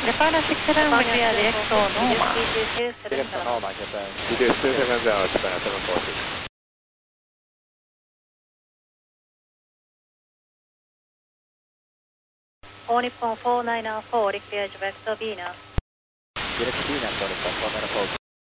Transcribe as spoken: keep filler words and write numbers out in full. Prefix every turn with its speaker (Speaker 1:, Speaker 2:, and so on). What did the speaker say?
Speaker 1: Japan six seven clear direct to Noma.
Speaker 2: Direct to Noma, Japan. D J two seven zero, Japan seven four six.
Speaker 3: All Nippon four nine four, request direct to Venus.
Speaker 2: Direct to Venus, All Nippon four nine four.